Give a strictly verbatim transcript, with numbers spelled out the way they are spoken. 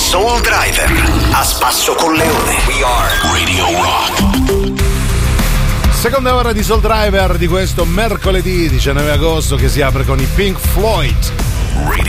Soul Driver, a spasso con Leone. We are Radio Rock. Seconda ora di Soul Driver di questo mercoledì diciannove agosto, che si apre con i Pink Floyd. Radio